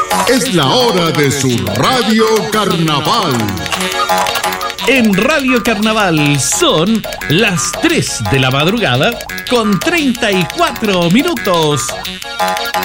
Es la hora de su Radio Carnaval. En Radio Carnaval son las 3 de la madrugada con 34 minutos.